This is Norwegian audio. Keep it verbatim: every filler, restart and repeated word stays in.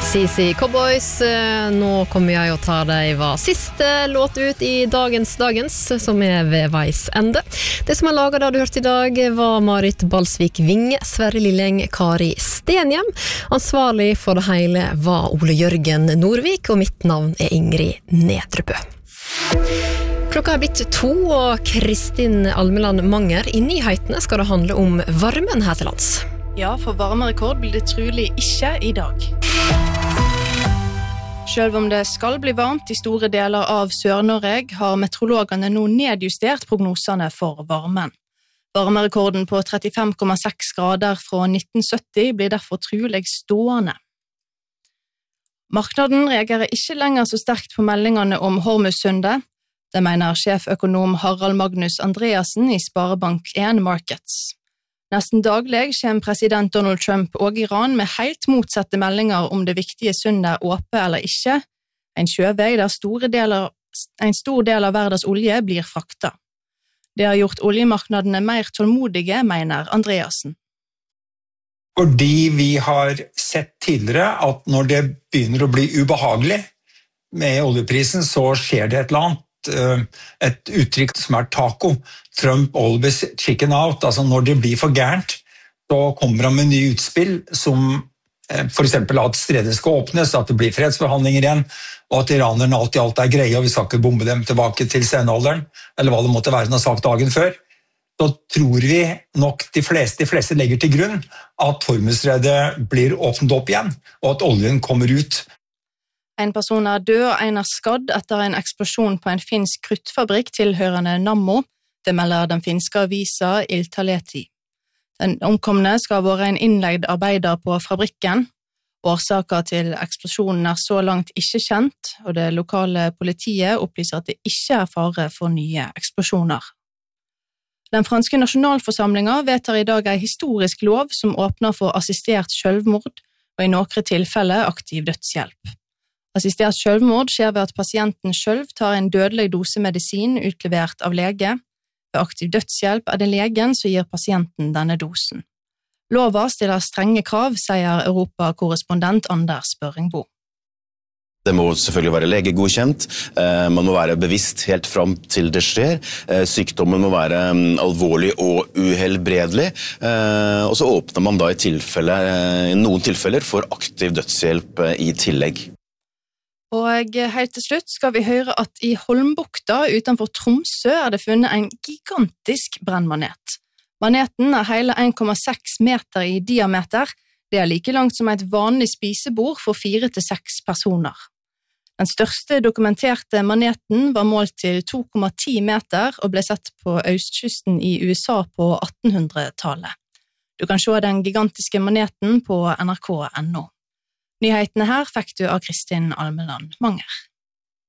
C C Cowboys, nå kommer jeg og tar deg hva siste låt ut i dagens dagens, som er ved veis ende. Det som er laget da du hørte i dag var Marit Balsvik Vinge, Sverre Lilleng, Kari Stenhjem. Ansvarlig for det hele var Ole Jørgen Norvik, og mitt navn er Ingrid Nedrebø. Klokka er blitt to, og Kristin Almeland Manger. I nyhetene skal det handle om varmen her til lands. Ja, for varmerekord blir det trolig ikke i dag. Selv om det skal bli varmt i store deler av Sør-Norge, har meteorologene nå nedjustert prognosene for varmen. Varmerekorden på trettifem komma seks grader fra nitten sytti blir derfor trolig stående. Marknaden reagerer ikke lenger så sterkt på meldingene om Hormuzsundet. Det mener sjeføkonom Harald Magnus Andreassen i Sparebank en Markets. Nesten daglig kommer president Donald Trump og Iran med helt motsatte meldinger om det viktige sundet er åpent eller ikke, en sjøvei der store deler, en stor del av verdens olje blir frakta. Det har gjort oljemarknadene mer tålmodige, mener Andreassen. Fordi vi har sett tidligere at når det begynner å bli ubehagelig med oljeprisen, så skjer det et eller annet. Et uttrykk som er taco, Trump always chicken out, altså når det blir for gærent, så kommer han med nye utspill som for eksempel at stredet skal åpnes, at det blir fredsforhandlinger igjen, og at iranerne alt i alt er greie, og vi skal ikke bombe dem tilbake til senalderen, eller hva det måtte være han har sagt dagen før. Så tror vi nok de fleste, de fleste legger til grunn at Hormuzstredet blir åpnet opp igjen, og at oljen kommer ut. En person er død og en er skadd etter en eksplosjon på en finsk kruttfabrikk tilhørende Nammo. Det melder den finske avisa Iltalehti. Den omkomne skal ha vært en innleid arbeider på fabrikken. Årsaken til eksplosjonen er så langt ikke kjent, og det lokale politiet opplyser at det ikke er fare for nye eksplosjoner. Den franske nasjonalforsamlingen vedtar i dag en historisk lov som åpner for assistert selvmord, og i noen tilfeller aktiv dødshjelp. Assistert selvmord skjer ved at pasienten selv tar en dødelig dose medisin utlevert av lege. Ved aktiv dødshjelp er det legen som gir pasienten denne dosen. Lova stiller strenge krav, sier Europakorrespondent Anders Børringbo. Det må selvfølgelig være legegodkjent, man må være bevisst helt fram til det skjer, sykdommen må være alvorlig og uhelbredelig, og så åpner man da i, tilfelle, i noen tilfeller for aktiv dødshjelp i tillegg. Og helt til slutt skal vi høre at i Holmbukta utenfor Tromsø er det funnet en gigantisk brennmanet. Maneten er hele en komma seks meter i diameter. Det er like langt som et vanlig spisebord for fire til seks personer. Den største dokumenterte maneten var målt til to komma ti meter og ble sett på østkysten i U S A på attenhundretallet. Du kan se den gigantiske maneten på N R K punktum N O. Nyhetene her fikk du av Kristin Almeland Manger.